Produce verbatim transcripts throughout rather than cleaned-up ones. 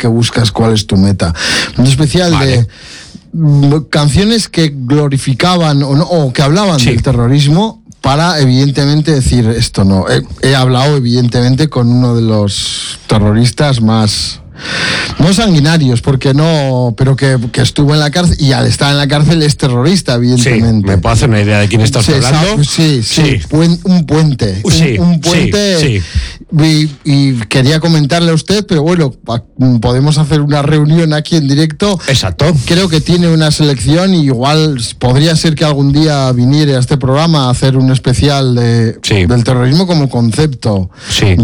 que buscas cuál es tu meta. Un especial vale. de canciones que glorificaban o, no, o que hablaban sí. del terrorismo, para evidentemente decir esto no. He, he hablado evidentemente con uno de los terroristas más, no sanguinarios, porque no, pero que, que estuvo en la cárcel, y al estar en la cárcel es terrorista, evidentemente. Sí, ¿me puedo hacer una idea de quién estás sí, hablando? Sí, sí, sí. Puen, un puente. Sí, un, un puente. Sí, sí. Y, y quería comentarle a usted, pero bueno, podemos hacer una reunión aquí en directo. Exacto. Creo que tiene una selección y igual podría ser que algún día viniera a este programa a hacer un especial de, sí. del terrorismo como concepto. Sí.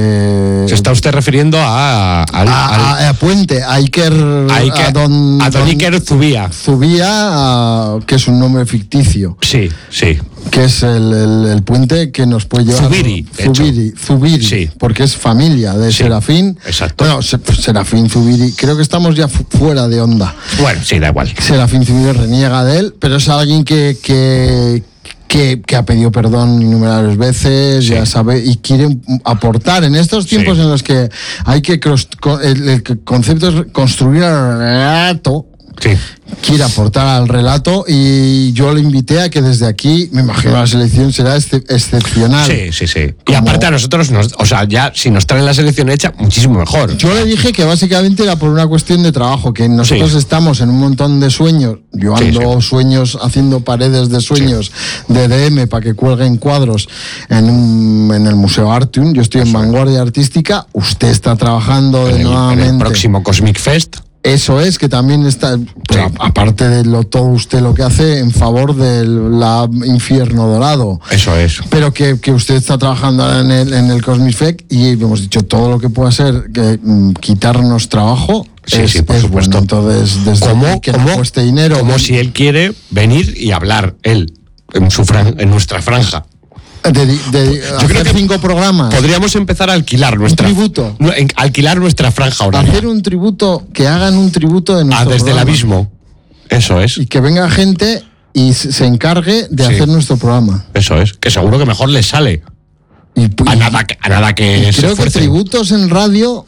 De, ¿se está usted refiriendo a... Al, a, a, a Puente, a Iker... A, Iker, a don, a don, don Iker Zubia. Zubia, a, que es un nombre ficticio. Sí, sí. Que es el, el, el puente que nos puede llevar... Zubiri. Zubiri, Zubiri, sí. porque es familia de sí. Serafín. Exacto. Bueno, Serafín Zubiri, creo que estamos ya fuera de onda. Bueno, sí, da igual. Serafín Zubiri reniega de él, pero es alguien que... que Que, que ha pedido perdón innumerables veces, sí. ya sabe, y quiere aportar en estos tiempos sí. en los que hay que el, el concepto es construir el relato. Sí. Quiere aportar al relato, y yo le invité a que desde aquí, me imagino la selección será excep- excepcional. Sí, sí, sí. Como... Y aparte a nosotros, nos, o sea, ya si nos traen la selección hecha, muchísimo mejor. Yo le dije que básicamente era por una cuestión de trabajo, que nosotros sí. estamos en un montón de sueños, yo ando sí, sí. sueños, haciendo paredes de sueños sí. de D M para que cuelguen cuadros en, un, en el Museo Artium, yo estoy en sí. Vanguardia Artística, usted está trabajando en de el, nuevamente... en el próximo Cosmic Fest. Eso es, que también está, sí. aparte de lo, todo usted lo que hace en favor del la Infierno Dorado. Eso es. Pero que, que usted está trabajando ahora en el, en el Cosmic Fest, y hemos dicho todo lo que pueda ser que, mm, quitarnos trabajo. Sí, es, sí, por es supuesto. Bueno. Entonces, desde ¿Cómo, que cómo, no cueste dinero. como si él quiere venir y hablar, él, en, su fran- en nuestra franja. De, de, de Yo hacer creo que cinco programas. Podríamos empezar a alquilar nuestra un tributo. En, alquilar nuestra franja horaria. Hacer un tributo, que hagan un tributo de nuestro ah, desde programa. el abismo. Eso es. Y que venga gente y se encargue de sí. hacer nuestro programa. Eso es. Que seguro que mejor les sale. Y, a, nada, a nada que y se creo esfuercen. Que tributos en radio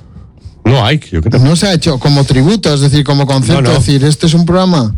no hay, yo creo. No se ha hecho como tributo, es decir, como concepto, no, no. es decir, este es un programa.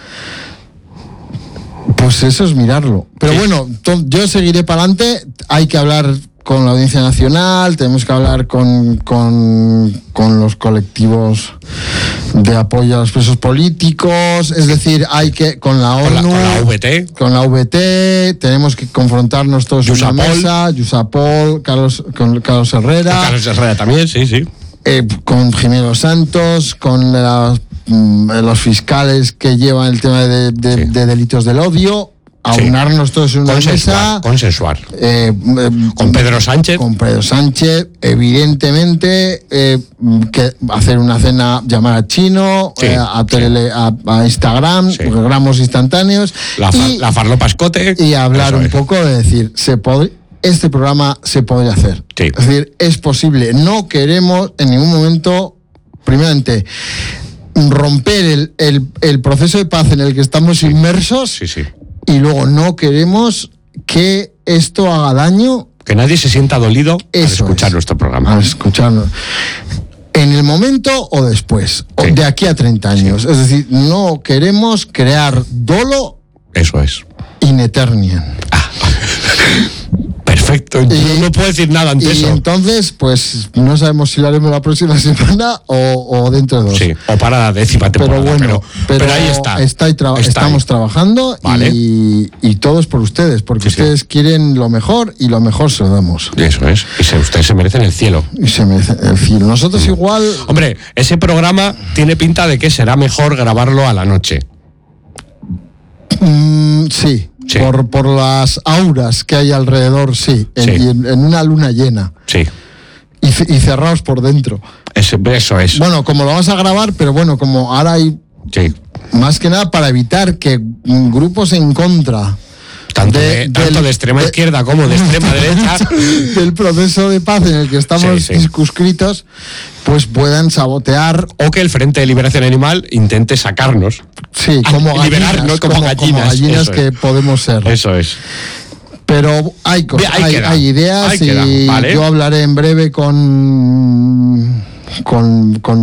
Pues eso es mirarlo. Pero sí. bueno, to- yo seguiré para adelante. Hay que hablar con la Audiencia Nacional, tenemos que hablar con, con, con los colectivos de apoyo a los presos políticos, es decir, hay que, con la ONU, con la, con la V T, con la V T, tenemos que confrontarnos todos en una mesa, Yusapol, Carlos, con Carlos Herrera. Con Carlos Herrera también, sí, sí. Eh, con Jimeno Santos, con la, los fiscales que llevan el tema de, de, sí. de delitos del odio, aunarnos sí. todos en una consensuar, mesa. Consensuar. Eh, eh, con Pedro Sánchez. Con Pedro Sánchez, evidentemente, eh, que hacer una cena, llamar a Chino, sí, eh, a, tele, sí. a, a Instagram, sí. gramos instantáneos. La, y, la farlopa escote. Y hablar un es. poco de decir, se podría... Este programa se podría hacer. Sí. Es decir, es posible. No queremos en ningún momento, primeramente, romper el, el, el proceso de paz en el que estamos sí. inmersos. Sí, sí. Y luego no queremos que esto haga daño. Que nadie se sienta dolido Eso al escuchar es, nuestro programa. Al escucharlo. En el momento o después. Sí. O de aquí a treinta años. Sí. Es decir, no queremos crear dolo. Eso es. In eterniem. Ah. Perfecto, yo y, no puedo decir nada ante y eso. Y entonces, pues no sabemos si lo haremos la próxima semana o, o dentro de dos. Sí, o para la décima temporada. Pero bueno, pero, pero, pero ahí está. está, y tra- está estamos ahí. trabajando vale. y, y todo es por ustedes, porque sí, ustedes sí. quieren lo mejor y lo mejor se lo damos. Eso es, y se, ustedes se merecen el cielo. Y se merecen el cielo. Nosotros mm. igual... Hombre, ese programa tiene pinta de que será mejor grabarlo a la noche. Mm, sí. Sí. Por, por las auras que hay alrededor, sí, en, sí. Y en, en una luna llena. Sí. Y, y cerrados por dentro. Eso, eso es. Bueno, como lo vas a grabar, pero bueno, como ahora hay... Sí. Más que nada para evitar que grupos en contra... Tanto de, de, tanto del, de extrema de, izquierda como de extrema derecha del proceso de paz en el que estamos sí, sí. circunscritos, pues puedan sabotear. O que el Frente de Liberación Animal intente sacarnos. Sí, como gallinas, liberarnos como, como gallinas, como gallinas que es. podemos ser. Eso es. Pero hay cosas, hay, hay, hay ideas hay y vale. yo hablaré en breve con, con, con